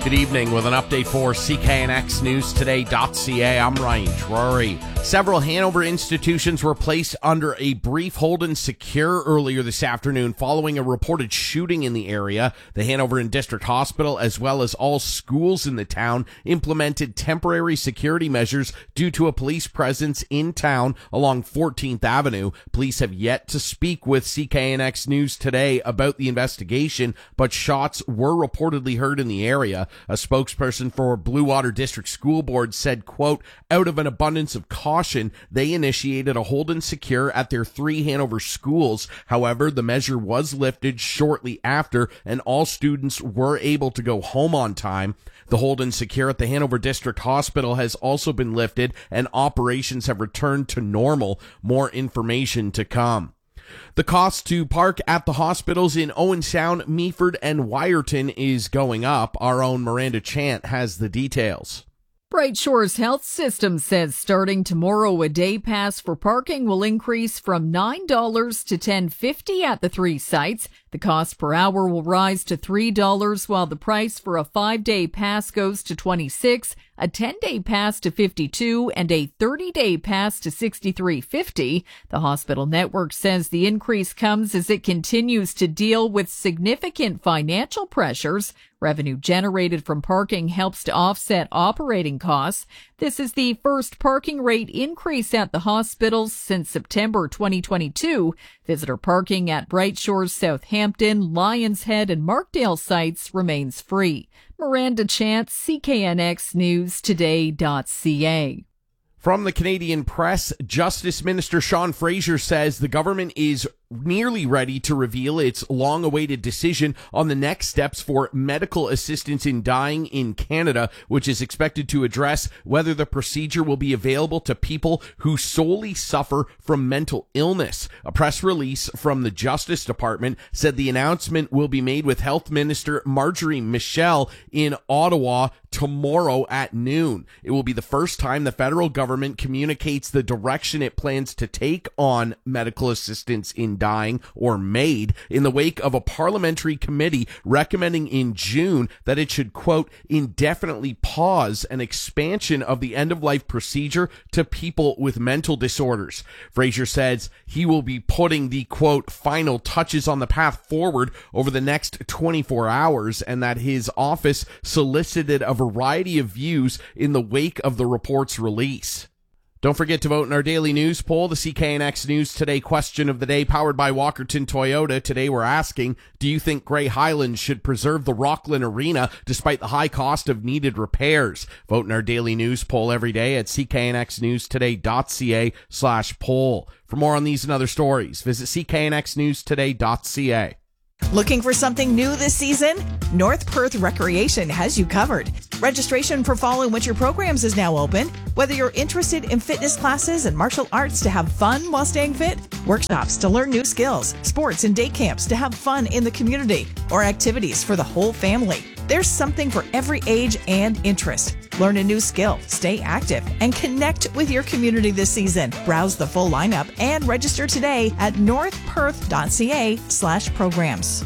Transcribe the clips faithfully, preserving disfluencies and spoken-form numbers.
Good evening with an update for C K N X News Today dot C A. I'm Ryan Drury. Several Hanover institutions were placed under a brief hold and secure earlier this afternoon following a reported shooting in the area. The Hanover and District Hospital, as well as all schools in the town, implemented temporary security measures due to a police presence in town along fourteenth Avenue. Police have yet to speak with C K N X News Today about the investigation, but shots were reportedly heard in the area. A spokesperson for Blue Water District School Board said, quote, out of an abundance of caution, they initiated a hold and secure at their three Hanover schools. However, the measure was lifted shortly after, and all students were able to go home on time. The hold and secure at the Hanover District Hospital has also been lifted, and operations have returned to normal. More information to come. The cost to park at the hospitals in Owen Sound, Meaford, and Wyerton is going up. Our own Miranda Chant has the details. Bright Shores Health System says starting tomorrow, a day pass for parking will increase from nine dollars to ten dollars and fifty cents at the three sites. The cost per hour will rise to three dollars, while the price for a five-day pass goes to twenty-six dollars, a ten-day pass to fifty-two dollars, and a thirty-day pass to sixty-three fifty. The hospital network says the increase comes as it continues to deal with significant financial pressures. Revenue generated from parking helps to offset operating costs. This is the first parking rate increase at the hospitals since September twenty twenty-two. Visitor parking at Bright Shores, Southampton, Lions Head, and Markdale sites remains free. Miranda Chant, C K N X News Today dot C A. From the Canadian Press, Justice Minister Sean Fraser says the government is nearly ready to reveal its long-awaited decision on the next steps for medical assistance in dying in Canada, which is expected to address whether the procedure will be available to people who solely suffer from mental illness. A press release from the Justice Department said the announcement will be made with Health Minister Marjorie Michel in Ottawa tomorrow at noon. It will be the first time the federal government communicates the direction it plans to take on medical assistance in dying, or MAID, in the wake of a parliamentary committee recommending in June that it should, quote, indefinitely pause an expansion of the end-of-life procedure to people with mental disorders. Fraser says he will be putting the, quote, final touches on the path forward over the next twenty-four hours, and that his office solicited a variety of views in the wake of the report's release. Don't forget to vote in our daily news poll, the C K N X News Today question of the day, powered by Walkerton Toyota. Today we're asking, do you think Grey Highlands should preserve the Rockland Arena despite the high cost of needed repairs? Vote in our daily news poll every day at C K N X News Today dot C A slash poll. For more on these and other stories, visit C K N X News Today dot C A. Looking for something new this season? North Perth Recreation has you covered. Registration for fall and winter programs is now open. Whether you're interested in fitness classes and martial arts to have fun while staying fit, workshops to learn new skills, sports and day camps to have fun in the community, or activities for the whole family, there's something for every age and interest. Learn a new skill, stay active, and connect with your community this season. Browse the full lineup and register today at northperth dot C A slash programs.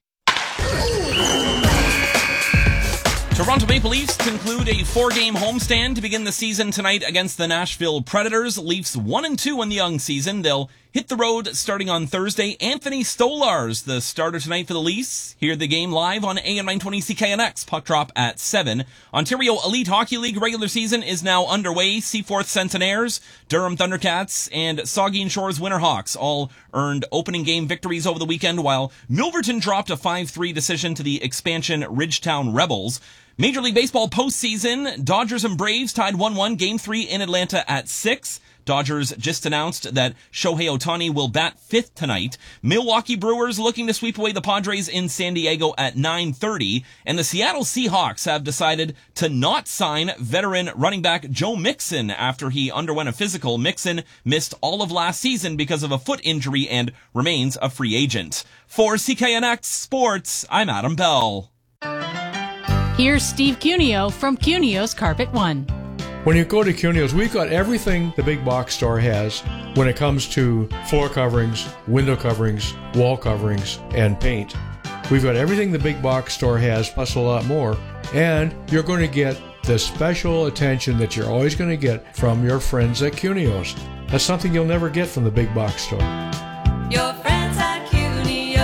Toronto Maple Leafs conclude a four-game homestand to begin the season tonight against the Nashville Predators. Leafs one and two in the young season. They'll hit the road starting on Thursday. Anthony Stolarz, the starter tonight for the Leafs. Hear the game live on A M nine twenty C K N X. Puck drop at seven. Ontario Elite Hockey League regular season is now underway. Seaforth Centenaires, Durham Thundercats, and Saugeen Shores Winterhawks all earned opening game victories over the weekend, while Milverton dropped a five three decision to the expansion Ridgetown Rebels. Major League Baseball postseason, Dodgers and Braves tied one one, game three in Atlanta at six. Dodgers just announced that Shohei Ohtani will bat fifth tonight. Milwaukee Brewers looking to sweep away the Padres in San Diego at nine thirty. And the Seattle Seahawks have decided to not sign veteran running back Joe Mixon after he underwent a physical. Mixon missed all of last season because of a foot injury and remains a free agent. For C K N X Sports, I'm Adam Bell. Here's Steve Cuneo from Cuneo's Carpet One. When you go to Cuneo's, we've got everything the big box store has when it comes to floor coverings, window coverings, wall coverings, and paint. We've got everything the big box store has, plus a lot more. And you're going to get the special attention that you're always going to get from your friends at Cunio's. That's something you'll never get from the big box store. Your friends at Cunio.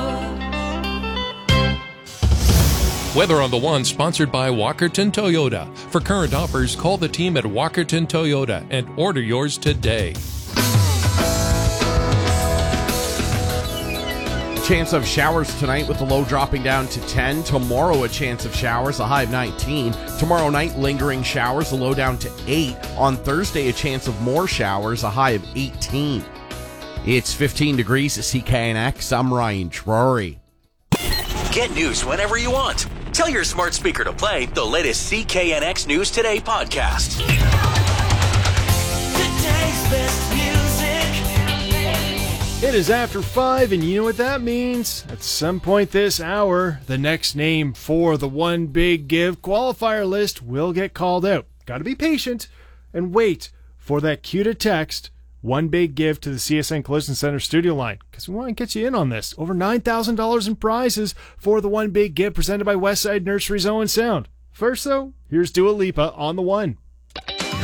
Weather on the One, sponsored by Walkerton Toyota. For current offers, call the team at Walkerton Toyota and order yours today. Chance of showers tonight with the low dropping down to ten. Tomorrow, a chance of showers, a high of nineteen. Tomorrow night, lingering showers, a low down to eight. On Thursday, a chance of more showers, a high of eighteen. It's fifteen degrees at C K N X. I'm Ryan Drury. Get news whenever you want. Tell your smart speaker to play the latest C K N X News Today podcast. Today's best music. It is after five, and you know what that means. At some point this hour, the next name for the One Big Give qualifier list will get called out. Got to be patient and wait for that cue to text One Big Give to the C S N Collision Center studio line, because we want to get you in on this. Over nine thousand dollars in prizes for the One Big Give presented by Westside Nursery's Owen Sound. First, though, here's Dua Lipa on the One.